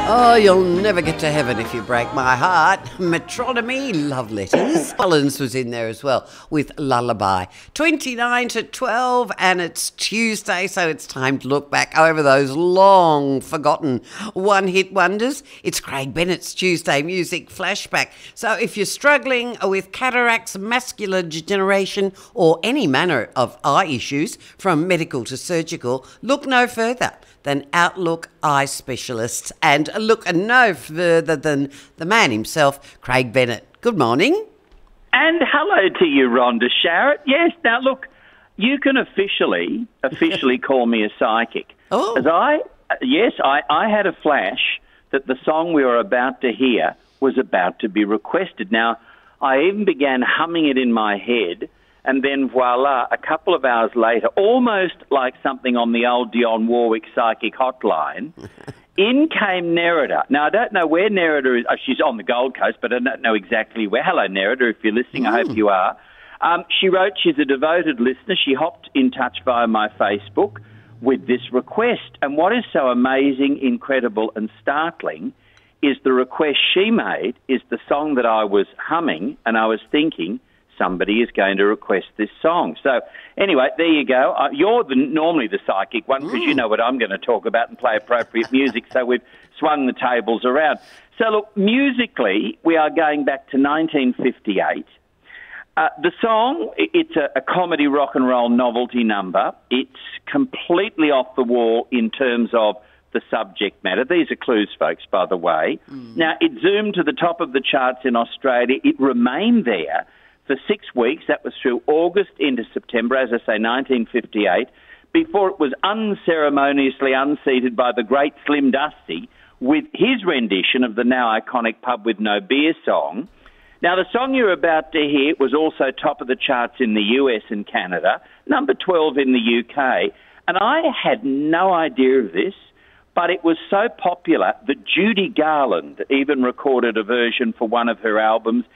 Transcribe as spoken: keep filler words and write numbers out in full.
Oh, you'll never get to heaven if you break my heart. Metronomy, love letters. Collins was in there as well with Lullaby. twenty-nine to twelve, and it's Tuesday, so it's time to look back over those long forgotten one-hit wonders. It's Craig Bennett's Tuesday Music Flashback. So if you're struggling with cataracts, macular degeneration, or any manner of eye issues, from medical to surgical, look no further than Outlook Eye Specialists, and look no further than the man himself, Craig Bennett. Good morning. And hello to you, Rhonda Sharrett. Yes, now look, you can officially, officially call me a psychic. Oh. As I, yes, I, I had a flash that the song we were about to hear was about to be requested. Now, I even began humming it in my head, and then voila, a couple of hours later, almost like something on the old Dionne Warwick psychic hotline, in came Nerida. Now, I don't know where Nerida is. Oh, she's on the Gold Coast, but I don't know exactly where. Hello, Nerida, if you're listening, mm. I hope you are. Um, she wrote she's a devoted listener. She hopped in touch via my Facebook with this request. And what is so amazing, incredible and startling is the request she made is the song that I was humming, and I was thinking, somebody is going to request this song. So anyway, there you go. Uh, you're the, normally the psychic one because mm. you know what I'm going to talk about and play appropriate music, so we've swung the tables around. So look, musically, we are going back to nineteen fifty-eight. Uh, the song, it's a, a comedy rock and roll novelty number. It's completely off the wall in terms of the subject matter. These are clues, folks, by the way. Mm. Now, it zoomed to the top of the charts in Australia. It remained there for six weeks. That was through August into September, as I say, nineteen fifty-eight, before it was unceremoniously unseated by the great Slim Dusty with his rendition of the now iconic Pub With No Beer song. Now, the song you're about to hear was also top of the charts in the U S and Canada, number twelve in the U K, and I had no idea of this, but it was so popular that Judy Garland even recorded a version for one of her albums